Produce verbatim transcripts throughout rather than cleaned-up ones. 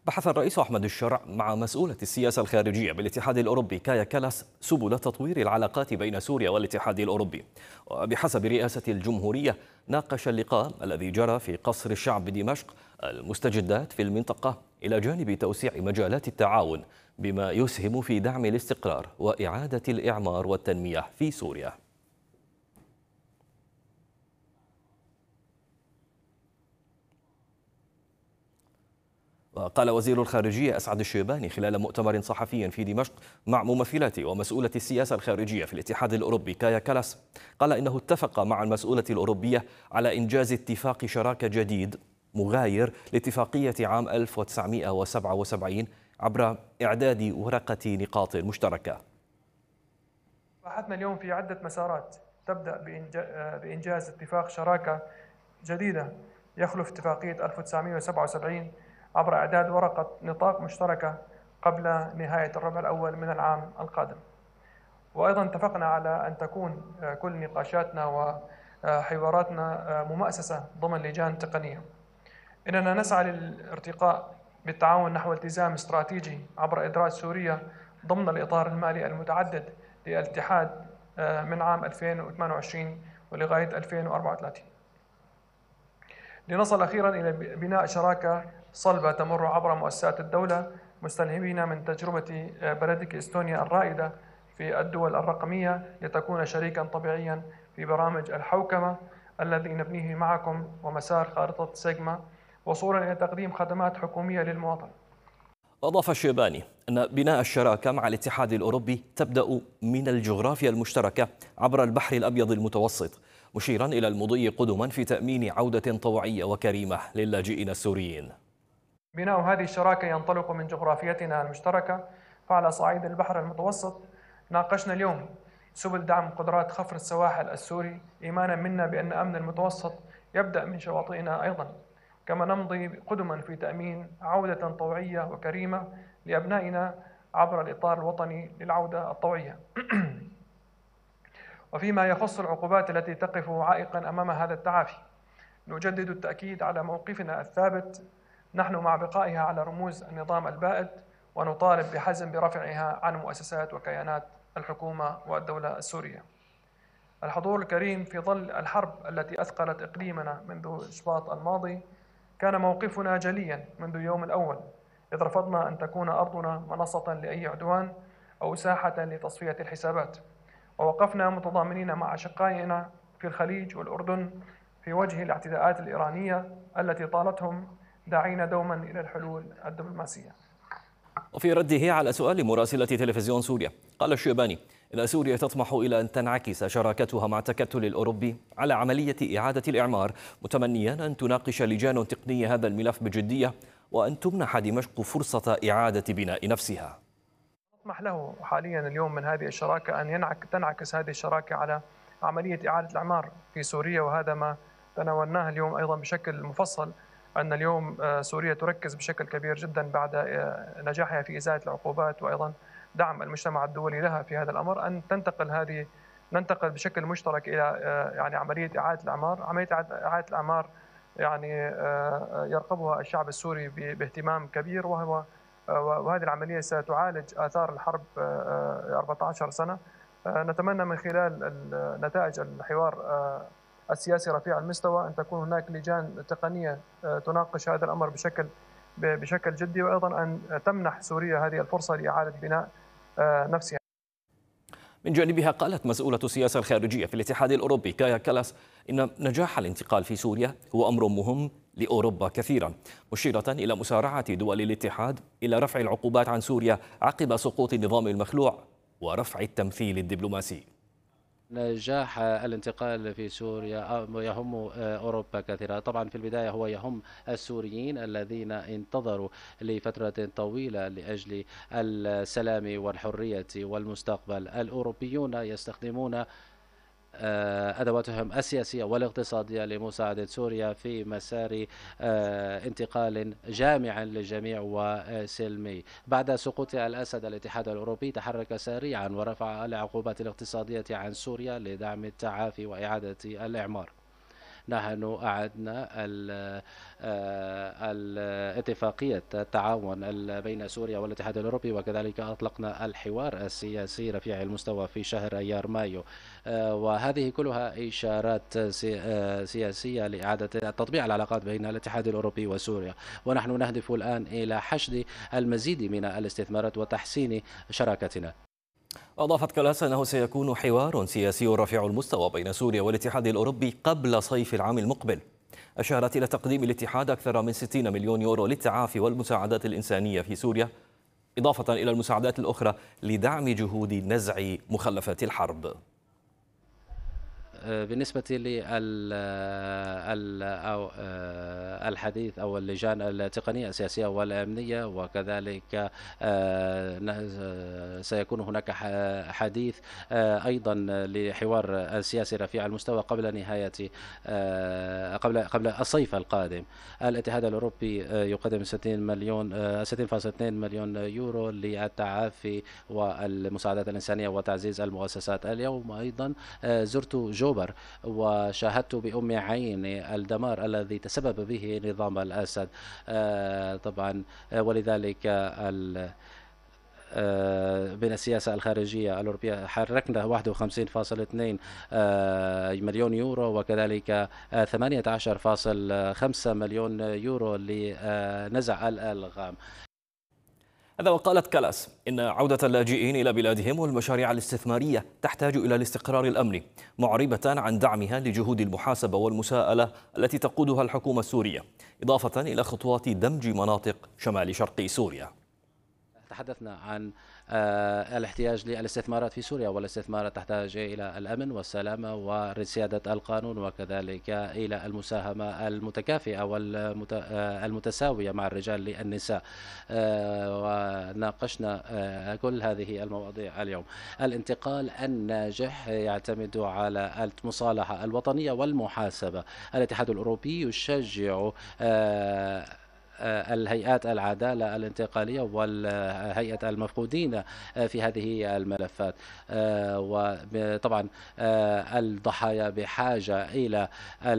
بحث الرئيس أحمد الشرع مع مسؤولة السياسة الخارجية بالاتحاد الأوروبي كايا كالاس سبل تطوير العلاقات بين سوريا والاتحاد الأوروبي. وبحسب رئاسة الجمهورية ناقش اللقاء الذي جرى في قصر الشعب بدمشق المستجدات في المنطقة إلى جانب توسيع مجالات التعاون بما يسهم في دعم الاستقرار وإعادة الإعمار والتنمية في سوريا. وقال وزير الخارجية أسعد الشيباني خلال مؤتمر صحفي في دمشق مع ممثلات ومسؤولة السياسة الخارجية في الاتحاد الأوروبي كايا كالاس، قال إنه اتفق مع المسؤولة الأوروبية على إنجاز اتفاق شراكة جديد مغاير لاتفاقية عام ألف وتسعمئة وسبعة وسبعين عبر إعداد ورقة نقاط مشتركة. بحثنا اليوم في عدة مسارات تبدأ بإنجاز اتفاق شراكة جديدة يخلف اتفاقية ألف وتسعمئة وسبعة وسبعين عبر إعداد ورقة نطاق مشتركة قبل نهاية الربع الأول من العام القادم. وأيضا اتفقنا على أن تكون كل نقاشاتنا وحواراتنا ممأسسة ضمن لجان تقنية. إننا نسعى للارتقاء بالتعاون نحو التزام استراتيجي عبر إدراج سوريا ضمن الإطار المالي المتعدد للاتحاد من عام ألفين وثمانية وعشرين ولغاية ألفين وأربعة وثلاثين، لنصل أخيرا إلى بناء شراكة صلبة تمر عبر مؤسسات الدولة مستلهمين من تجربة بلدك إستونيا الرائدة في الدول الرقمية لتكون شريكا طبيعيا في برامج الحوكمة الذي نبنيه معكم ومسار خارطة سيجما وصولا إلى تقديم خدمات حكومية للمواطن. أضاف الشيباني أن بناء الشراكة مع الاتحاد الأوروبي تبدأ من الجغرافيا المشتركة عبر البحر الأبيض المتوسط، مشيرا إلى المضي قدما في تأمين عودة طوعية وكريمة للاجئين السوريين. بناء هذه الشراكة ينطلق من جغرافيتنا المشتركة، فعلى صعيد البحر المتوسط ناقشنا اليوم سبل دعم قدرات خفر السواحل السوري، إيمانا منا بأن أمن المتوسط يبدأ من شواطئنا أيضا، كما نمضي قدما في تأمين عودة طوعية وكريمة لأبنائنا عبر الإطار الوطني للعودة الطوعية. وفيما يخص العقوبات التي تقف عائقا أمام هذا التعافي، نجدد التأكيد على موقفنا الثابت نحن مع بقائها على رموز النظام البائد، ونطالب بحزم برفعها عن مؤسسات وكيانات الحكومة والدولة السورية. الحضور الكريم، في ظل الحرب التي أثقلت إقليمنا منذ شباط الماضي، كان موقفنا جليا منذ اليوم الأول، إذ رفضنا أن تكون أرضنا منصة لأي عدوان أو ساحة لتصفية الحسابات، ووقفنا متضامنين مع أشقائنا في الخليج والأردن في وجه الاعتداءات الإيرانية التي طالتهم، داعين دوما إلى الحلول الدبلوماسية. وفي رده على سؤال مراسلة تلفزيون سوريا، قال الشيباني إن سوريا تطمح إلى أن تنعكس شراكتها مع التكتل الأوروبي على عملية إعادة الإعمار، متمنيا أن تناقش لجان تقنية هذا الملف بجدية وأن تمنح دمشق فرصة إعادة بناء نفسها. نطمح له حاليا اليوم من هذه الشراكة أن ينعك تنعكس هذه الشراكة على عملية إعادة الإعمار في سوريا، وهذا ما تناولناه اليوم أيضا بشكل مفصل، أن اليوم سوريا تركز بشكل كبير جدا بعد نجاحها في إزالة العقوبات وأيضا دعم المجتمع الدولي لها في هذا الأمر، أن تنتقل هذه ننتقل بشكل مشترك إلى يعني عملية إعادة الإعمار. عملية إعادة الإعمار يعني يرقبها الشعب السوري باهتمام كبير، وهو وهذه العملية ستعالج آثار الحرب أربعة عشر سنة. نتمنى من خلال نتائج الحوار السياسي رفيع المستوى أن تكون هناك لجان تقنية تناقش هذا الأمر بشكل بشكل جدي، وأيضا أن تمنح سوريا هذه الفرصة لإعادة بناء نفسها. من جانبها قالت مسؤولة السياسة الخارجية في الاتحاد الأوروبي كايا كالاس إن نجاح الانتقال في سوريا هو أمر مهم لأوروبا كثيرا، مشيرة إلى مسارعة دول الاتحاد إلى رفع العقوبات عن سوريا عقب سقوط النظام المخلوع ورفع التمثيل الدبلوماسي. نجاح الانتقال في سوريا يهم أوروبا كثيرا. طبعا في البداية هو يهم السوريين الذين انتظروا لفترة طويلة لأجل السلام والحرية والمستقبل. الأوروبيون يستخدمون أدواتهم السياسية والاقتصادية لمساعدة سوريا في مسار انتقال جامع للجميع وسلمي. بعد سقوط الأسد الاتحاد الأوروبي تحرك سريعا ورفع العقوبات الاقتصادية عن سوريا لدعم التعافي وإعادة الإعمار. نحن أعدنا الاتفاقية التعاون بين سوريا والاتحاد الأوروبي، وكذلك أطلقنا الحوار السياسي رفيع المستوى في شهر أيار مايو، وهذه كلها إشارات سياسية لإعادة تطبيع العلاقات بين الاتحاد الأوروبي وسوريا. ونحن نهدف الآن إلى حشد المزيد من الاستثمارات وتحسين شراكتنا. أضافت كلاس أنه سيكون حوار سياسي رفيع المستوى بين سوريا والاتحاد الأوروبي قبل صيف العام المقبل. أشارت إلى تقديم الاتحاد أكثر من ستين مليون يورو للتعافي والمساعدات الإنسانية في سوريا، إضافة إلى المساعدات الأخرى لدعم جهود نزع مخلفات الحرب. بالنسبة للحديث أو اللجان التقنية السياسية والأمنية، وكذلك سيكون هناك حديث أيضا لحوار السياسي رفيع المستوى قبل نهاية قبل قبل الصيف القادم. الاتحاد الأوروبي يقدم ستين مليون ستين فاصلة اثنين مليون يورو للتعافي والمساعدات الإنسانية وتعزيز المؤسسات. اليوم أيضا زرت جوبر وشاهدت بأم عيني الدمار الذي تسبب به نظام الأسد طبعا، ولذلك بين السياسة الخارجية الأوروبية حركنا واحد وخمسين فاصلة اثنين مليون يورو، وكذلك ثمانية عشر فاصلة خمسة مليون يورو لنزع الألغام. هذا وقالت كلاس إن عودة اللاجئين إلى بلادهم والمشاريع الاستثمارية تحتاج إلى الاستقرار الأمني، معربة عن دعمها لجهود المحاسبة والمساءلة التي تقودها الحكومة السورية، إضافة إلى خطوات دمج مناطق شمال شرق سوريا. تحدثنا عن الاحتياج للاستثمارات في سوريا، والاستثمارات تحتاج إلى الأمن والسلامة ورسادة القانون، وكذلك إلى المساهمة المتكافئة والمتساوية مع الرجال للنساء. وناقشنا كل هذه المواضيع اليوم. الانتقال الناجح يعتمد على المصالحة الوطنية والمحاسبة. الاتحاد الأوروبي يشجع الهيئات العدالة الانتقالية والهيئة المفقودين في هذه الملفات، وطبعا الضحايا بحاجة إلى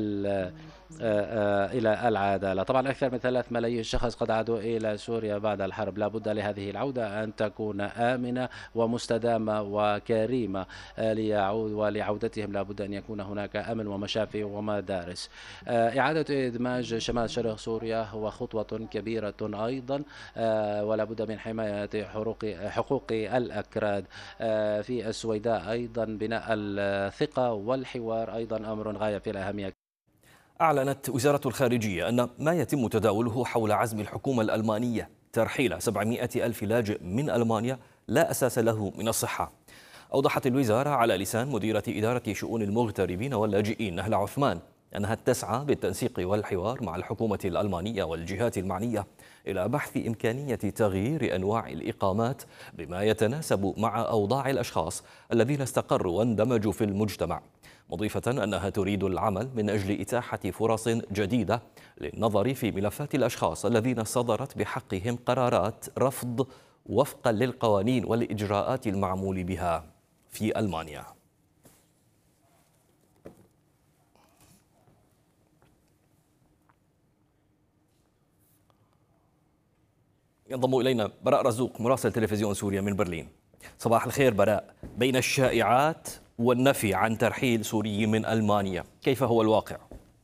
إلى العدالة. طبعا أكثر من ثلاث ملايين شخص قد عادوا إلى سوريا بعد الحرب. لا بد لهذه العودة أن تكون آمنة ومستدامة وكريمة ليعود، ولعودتهم لا بد أن يكون هناك أمن ومشافي ومدارس. إعادة إدماج شمال شرق سوريا هو خطوة كبيرة أيضا، ولا بد من حماية حقوق حقوق الأكراد في السويداء. أيضا بناء الثقة والحوار أيضا أمر غاية في الأهمية. أعلنت وزارة الخارجية أن ما يتم تداوله حول عزم الحكومة الألمانية ترحيل سبعمائة ألف لاجئ من ألمانيا لا أساس له من الصحة. أوضحت الوزارة على لسان مديرة إدارة شؤون المغتربين واللاجئين نهلة عثمان أنها تسعى بالتنسيق والحوار مع الحكومة الألمانية والجهات المعنية إلى بحث إمكانية تغيير أنواع الإقامات بما يتناسب مع أوضاع الأشخاص الذين استقروا واندمجوا في المجتمع، مضيفة أنها تريد العمل من أجل إتاحة فرص جديدة للنظر في ملفات الأشخاص الذين صدرت بحقهم قرارات رفض وفقا للقوانين والإجراءات المعمول بها في ألمانيا. ينضم إلينا براء رزوق مراسل تلفزيون سوريا من برلين. صباح الخير براء. بين الشائعات والنفي عن ترحيل سوري من ألمانيا، كيف هو الواقع؟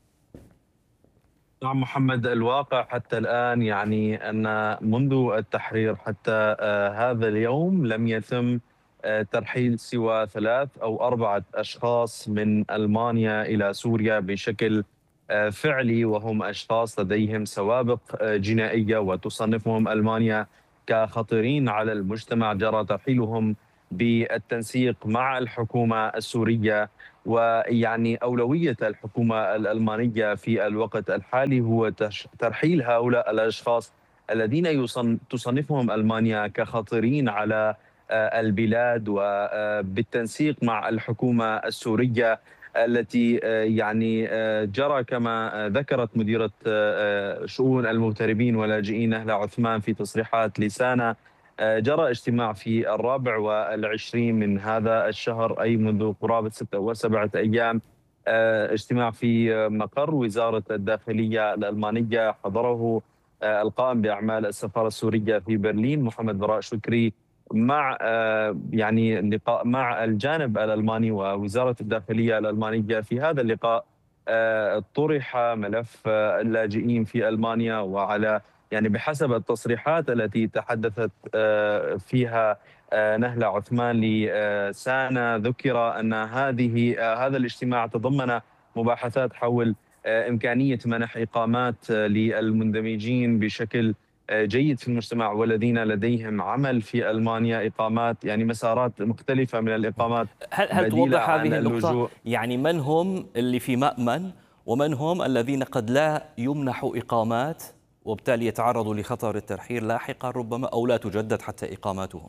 نعم محمد، الواقع حتى الآن يعني أن منذ التحرير حتى آه هذا اليوم لم يتم آه ترحيل سوى ثلاث أو أربعة أشخاص من ألمانيا إلى سوريا بشكل آه فعلي، وهم أشخاص لديهم سوابق آه جنائية وتصنفهم ألمانيا كخطيرين على المجتمع. جرى ترحيلهم بالتنسيق مع الحكومة السورية، ويعني أولوية الحكومة الألمانية في الوقت الحالي هو ترحيل هؤلاء الأشخاص الذين تصنفهم ألمانيا كخطيرين على البلاد، وبالتنسيق مع الحكومة السورية التي يعني جرى كما ذكرت مديرة شؤون المغتربين واللاجئين نهلة عثمان في تصريحات لسانة. جرى اجتماع في الرابع والعشرين من هذا الشهر، أي منذ قرابة ستة وسبعة أيام، اجتماع في مقر وزارة الداخلية الألمانية حضره القائم بأعمال السفارة السورية في برلين محمد براء شكري مع يعني لقاء مع الجانب الألماني ووزارة الداخلية الألمانية. في هذا اللقاء طرح ملف اللاجئين في ألمانيا، وعلى يعني بحسب التصريحات التي تحدثت فيها نهلة عثمان لسانا، ذكر أن هذه هذا الاجتماع تضمن مباحثات حول إمكانية منح إقامات للمندمجين بشكل جيد في المجتمع والذين لديهم عمل في ألمانيا، إقامات يعني مسارات مختلفة من الإقامات هل هل بديلة توضح عن هذه النقطة؟ اللجوء. يعني من هم اللي في مأمن ومن هم الذين قد لا يمنحوا إقامات وبالتالي يتعرضوا لخطر الترحيل لاحقا ربما أو لا تجدد حتى إقاماتهم؟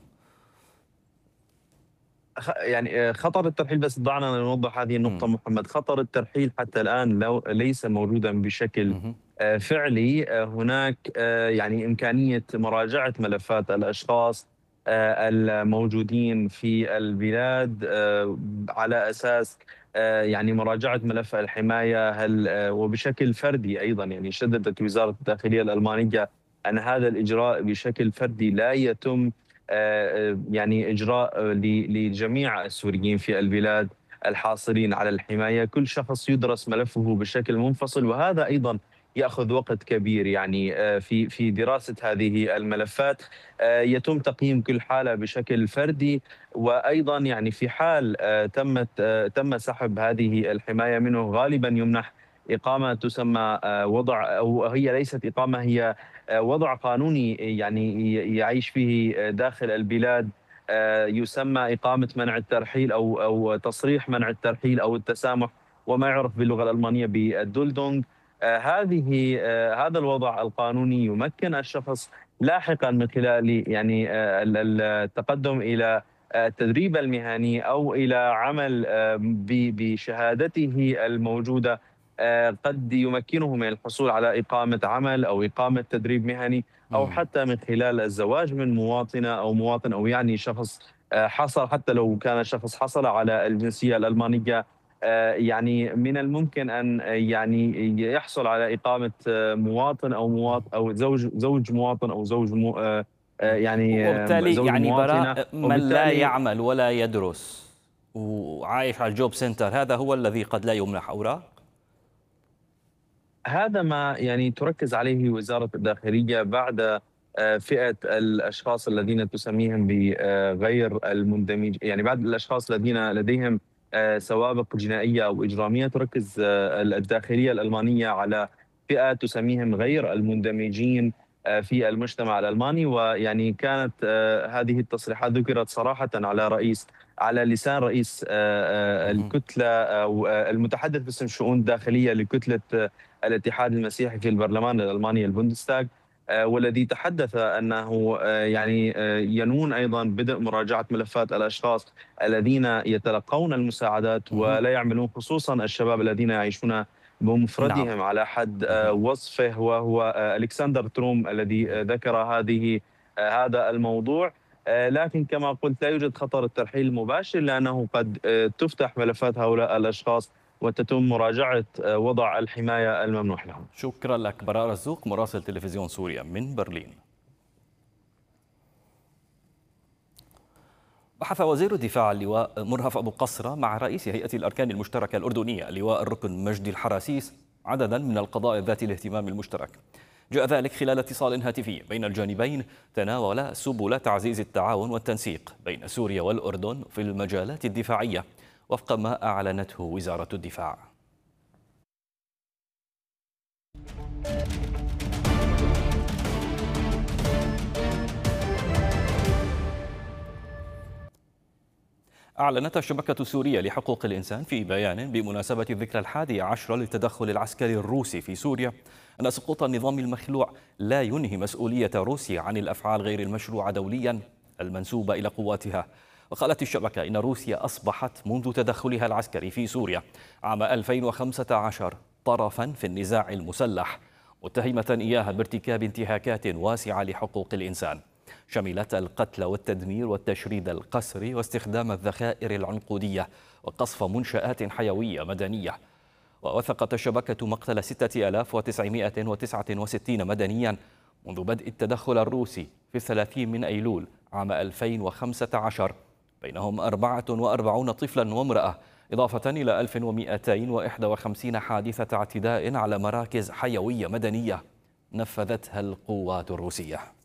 يعني خطر الترحيل، بس دعنا نوضح هذه النقطة محمد. خطر الترحيل حتى الآن لو ليس موجودا بشكل فعلي. هناك يعني إمكانية مراجعة ملفات الأشخاص الموجودين في البلاد على أساس يعني مراجعة ملف الحماية هل وبشكل فردي أيضا. يعني شددت وزارة الداخلية الألمانية أن هذا الإجراء بشكل فردي لا يتم يعني إجراء لجميع السوريين في البلاد الحاصلين على الحماية. كل شخص يدرس ملفه بشكل منفصل، وهذا أيضا يأخذ وقت كبير. يعني في في دراسة هذه الملفات يتم تقييم كل حالة بشكل فردي، وأيضا يعني في حال تمت تم سحب هذه الحماية منه غالبا يمنح إقامة تسمى وضع، أو هي ليست إقامة، هي وضع قانوني يعني يعيش فيه داخل البلاد، يسمى إقامة منع الترحيل أو أو تصريح منع الترحيل أو التسامح، وما يعرف باللغة الألمانية بالدولدونغ. هذه هذا الوضع القانوني يمكن الشخص لاحقا من خلال يعني التقدم إلى التدريب المهني أو إلى عمل بشهادته الموجودة، قد يمكنه من الحصول على إقامة عمل أو إقامة تدريب مهني، أو حتى من خلال الزواج من مواطنة أو مواطن، أو يعني شخص حصل، حتى لو كان شخص حصل على الجنسية الألمانية، يعني من الممكن أن يعني يحصل على إقامة مواطن أو مواطن أو زوج زوج مواطن أو زوج مو يعني وبالتالي زوج يعني مواطنة. براء من لا يعمل ولا يدرس وعايش على الجوب سنتر، هذا هو الذي قد لا يمنح أوراق؟ هذا ما يعني تركز عليه وزارة الداخلية بعد فئة الأشخاص الذين تسميهم بغير المندمج، يعني بعد الأشخاص الذين لديهم سوابق جنائية أو إجرامية، تركز الداخلية الألمانية على فئة تسميهم غير المندمجين في المجتمع الألماني. ويعني كانت هذه التصريحات ذكرت صراحة على رئيس على لسان رئيس الكتلة أو المتحدث باسم الشؤون الداخلية لكتلة الاتحاد المسيحي في البرلمان الألماني البوندستاغ، والذي تحدث أنه يعني ينون أيضا بدء مراجعة ملفات الأشخاص الذين يتلقون المساعدات ولا يعملون، خصوصا الشباب الذين يعيشون بمفردهم. نعم. على حد وصفه وهو ألكسندر تروم الذي ذكر هذه هذا الموضوع. لكن كما قلت لا يوجد خطر الترحيل المباشر، لأنه قد تفتح ملفات هؤلاء الأشخاص وتتم مراجعة وضع الحماية الممنوح لهم. شكرا لك براء رزوق مراسل تلفزيون سوريا من برلين. بحث وزير الدفاع اللواء مرهف أبو قصرة مع رئيس هيئة الأركان المشتركة الأردنية اللواء الركن مجدي الحراسيس عددا من القضايا ذات الاهتمام المشترك. جاء ذلك خلال اتصال هاتفي بين الجانبين تناول سبل تعزيز التعاون والتنسيق بين سوريا والأردن في المجالات الدفاعية وفق ما أعلنته وزارة الدفاع. أعلنت الشبكة السورية لحقوق الإنسان في بيان بمناسبة الذكرى الحادية عشرة للتدخل العسكري الروسي في سوريا أن سقوط النظام المخلوع لا ينهي مسؤولية روسيا عن الأفعال غير المشروعة دوليا المنسوبة إلى قواتها. وقالت الشبكة إن روسيا أصبحت منذ تدخلها العسكري في سوريا عام ألفين وخمسة عشر طرفا في النزاع المسلح، متهمة إياها بارتكاب انتهاكات واسعة لحقوق الإنسان. شملت القتل والتدمير والتشريد القسري واستخدام الذخائر العنقودية وقصف منشآت حيوية مدنية. ووثقت الشبكة مقتل ستة آلاف وتسعمائة وتسعة وستين مدنيا منذ بدء التدخل الروسي في الثلاثين من أيلول عام ألفين وخمسة عشر، بينهم أربعة وأربعين طفلا وامرأة، إضافة إلى ألف ومئتين وإحدى وخمسين حادثة اعتداء على مراكز حيوية مدنية نفذتها القوات الروسية.